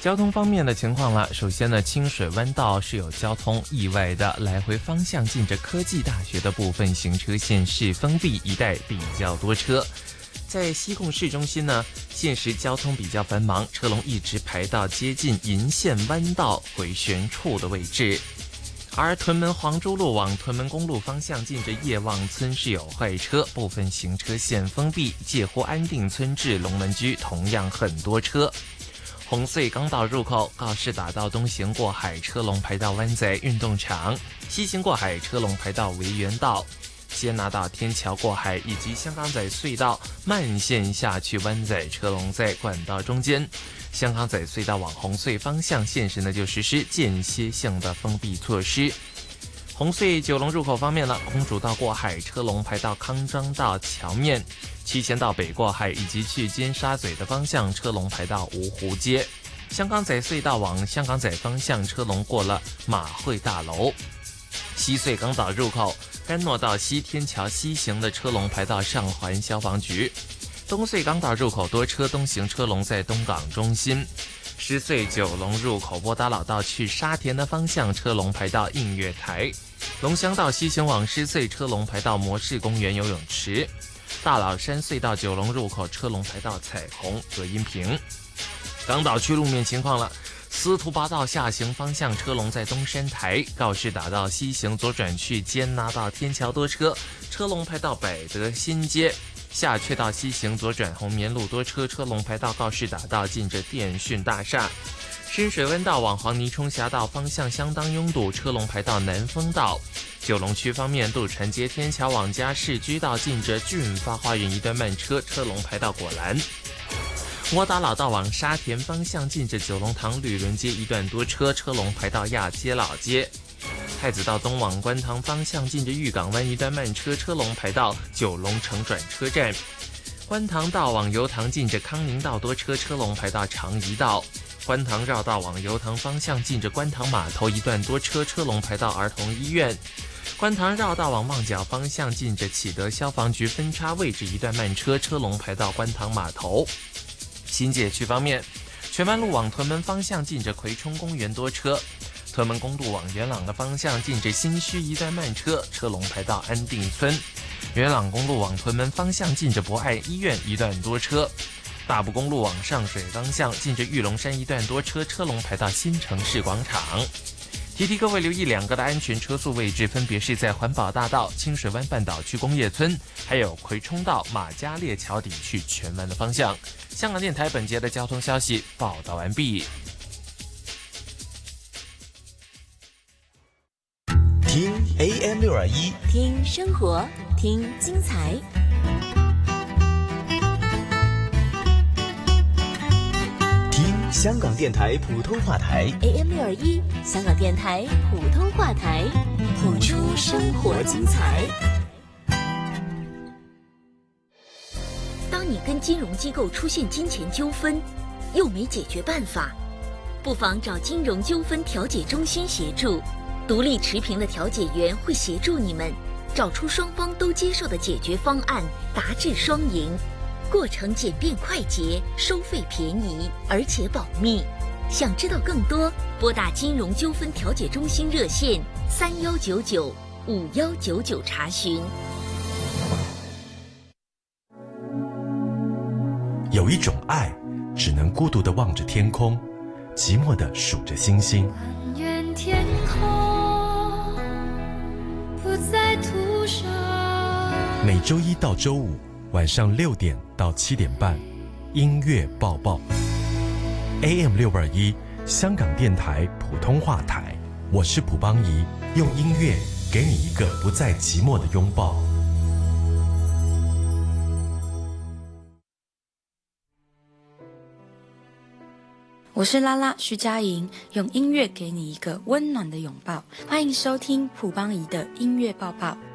交通方面的情况了，首先呢，清水湾道是有交通意外的，来回方向近着科技大学的部分行车线是封闭，一带比较多车。在西贡市中心呢，现时交通比较繁忙，车龙一直排到接近银线弯道回旋处的位置。而屯门黄珠路往屯门公路方向近着叶望村是有坏车，部分行车线封闭，介乎安定村至龙门居同样很多车。红隧港岛入口告士打道东行过海车龙排到湾仔运动场，西行过海车龙排到维园道，先拿到天桥过海以及香港仔隧道慢线下去湾仔车龙在管道中间。香港仔隧道往红隧方向现时呢就实施间歇性的封闭措施。红隧九龙入口方面了，公主道过海车龙排到康庄道桥面，七贤道北过海以及去尖沙咀的方向车龙排到芜湖街。香港仔隧道往香港仔方向车龙过了马会大楼。西隧港岛入口甘诺道西天桥西行的车龙排到上环消防局。东隧港岛入口多车，东行车龙在东港中心。狮隧九龙入口拨打老道去沙田的方向车龙排到映月台。龙翔道西行往狮隧车龙排到模式公园游泳池。大老山隧道九龙入口车龙排到彩虹隔音屏。港岛区路面情况了，司徒拔道下行方向车龙在东山台，告士打道西行左转去坚拿道天桥多车，车龙排到百德新街。下阙道西行左转红棉路多车，车龙排到告士打道近着电讯大厦。深水湾道往黄泥冲峡道方向相当拥堵，车龙排到南丰道。九龙区方面，渡船街天桥往嘉市居道近着俊发花园一段慢车，车龙排到果栏。窝打老道往沙田方向近着九龙塘旅伦街一段多车，车龙排到亚皆老街。太子道东往观塘方向近着玉港湾一段慢车，车龙排到九龙城转车站。观塘道往油塘近着康宁道多车，车龙排到长怡道。观塘绕道往油塘方向近着观塘码头一段多车，车龙排到儿童医院。观塘绕道往旺角方向近着启德消防局分叉位置一段慢车，车龙排到观塘码头。新界区方面，荃湾路往屯门方向近着葵涌公园多车。屯门公路往元朗的方向近着新墟一段慢车，车龙排到安定村。元朗公路往屯门方向近着博爱医院一段多车。大埔公路往上水方向近着玉龙山一段多车，车龙排到新城市广场。提各位留意两个的安全车速位置，分别是在环保大道清水湾半岛区工业村，还有葵涌道马嘉烈桥底去荃湾的方向。香港电台本节的交通消息报道完毕。 听 AM621， 听生活，听精彩。 听香港电台普通话台 AM621，香港电台普通话台，谱出生活精彩。当你跟金融机构出现金钱纠纷，又没解决办法，不妨找金融纠纷调解中心协助。独立持平的调解员会协助你们找出双方都接受的解决方案，达至双赢。过程简便快捷，收费便宜，而且保密。想知道更多，拨打金融纠纷调解中心热线3199-5199查询。 有一种爱，只能孤独地望着天空，寂寞地数着星星。 但愿天空不再涂上。 每周一到周五晚上6点到7点半，音乐报报 AM621 香港电台普通话台，我是蒲邦仪，用音乐给你一个不再寂寞的拥抱。 我是拉拉徐佳莹，用音乐给你一个温暖的拥抱。欢迎收听蒲邦仪的音乐报报。